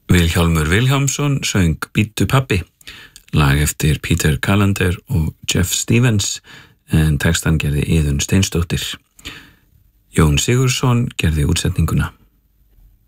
Vilhjálmur Vilhjálmsson söng Bíddu pabbi, lag eftir Peter Callender og Jeff Stevens, en textan gerði Iðunn Steinsdóttir. Jón Sigurðsson gerði útsetninguna.